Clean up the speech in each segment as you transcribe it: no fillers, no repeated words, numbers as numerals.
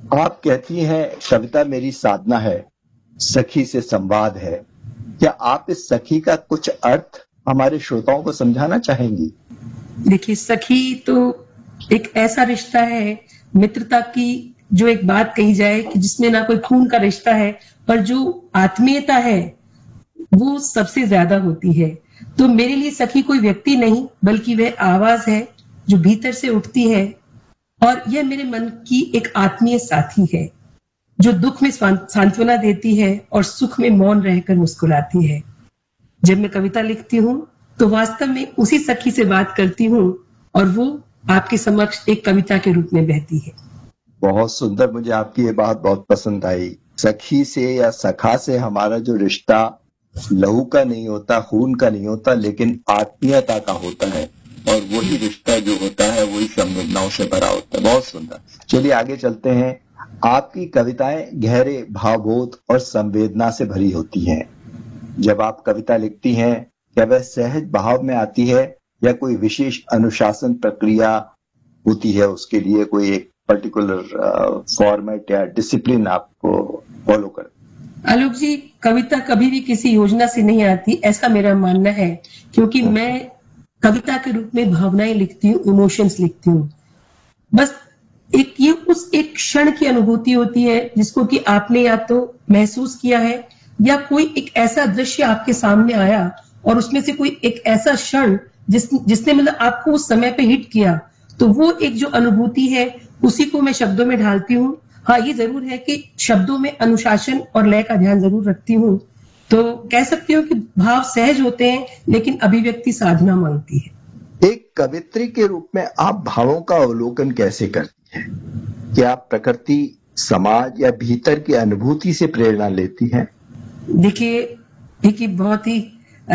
आप कहती हैं कविता मेरी साधना है, सखी से संवाद है। क्या आप इस सखी का कुछ अर्थ हमारे श्रोताओं को समझाना चाहेंगी? देखिए, सखी तो एक ऐसा रिश्ता है मित्रता की, जो एक बात कही जाए कि जिसमें ना कोई खून का रिश्ता है, पर जो आत्मीयता है वो सबसे ज्यादा होती है। तो मेरे लिए सखी कोई व्यक्ति नहीं, बल्कि वह आवाज है जो भीतर से उठती है, और यह मेरे मन की एक आत्मीय साथी है जो दुख में सांत्वना देती है और सुख में मौन रहकर मुस्कुराती है। जब मैं कविता लिखती हूँ तो वास्तव में उसी सखी से बात करती हूँ, और वो आपके समक्ष एक कविता के रूप में बहती है। बहुत सुंदर, मुझे आपकी ये बात बहुत पसंद आई। सखी से या सखा से हमारा जो रिश्ता लहू का नहीं होता, खून का नहीं होता, लेकिन आत्मीयता का होता है, और वही रिश्ता जो होता है वही संवेदनाओं से भरा होता है। बहुत सुंदर। चलिए आगे चलते हैं। आपकी कविताएं गहरे भावबोध और संवेदना से भरी होती हैं। जब आप कविता लिखती हैं, क्या वह सहज भाव में आती है या कोई विशेष अनुशासन प्रक्रिया होती है? उसके लिए कोई एक पर्टिकुलर फॉर्मेट या डिसिप्लिन आपको फॉलो कर? आलोक जी, कविता कभी भी किसी योजना से नहीं आती, ऐसा मेरा मानना है, क्योंकि मैं कविता के रूप में भावनाएं लिखती हूँ, इमोशंस लिखती हूँ। बस ये उस एक क्षण की अनुभूति होती है जिसको कि आपने या तो महसूस किया है, या कोई एक ऐसा दृश्य आपके सामने आया और उसमें से कोई एक ऐसा क्षण जिसने मतलब आपको उस समय पे हिट किया, तो वो एक जो अनुभूति है उसी को मैं शब्दों में ढालती हूँ। हाँ, ये जरूर है कि शब्दों में अनुशासन और लय का ध्यान जरूर रखती हूँ। तो कह सकती हूँ कि भाव सहज होते हैं, लेकिन अभिव्यक्ति साधना मांगती है। एक कवित्री के रूप में आप भावों का अवलोकन कैसे करती हैं? क्या आप प्रकृति, समाज या भीतर की अनुभूति से प्रेरणा लेती हैं? देखिए, एक बहुत ही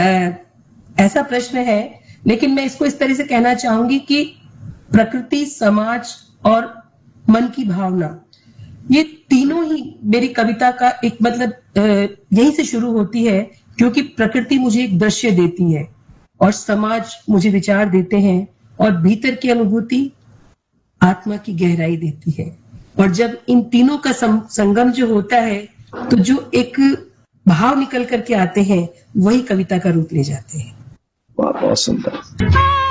ऐसा प्रश्न है, लेकिन मैं इसको इस तरह से कहना चाहूंगी कि प्रकृति, समाज और मन की भावना, ये तीनों ही मेरी कविता का एक मतलब यहीं से शुरू होती है, क्योंकि प्रकृति मुझे एक दृश्य देती है और समाज मुझे विचार देते हैं, और भीतर की अनुभूति आत्मा की गहराई देती है। और जब इन तीनों का संगम जो होता है, तो जो एक भाव निकल करके आते हैं, वही कविता का रूप ले जाते हैं। बहुत सुंदर।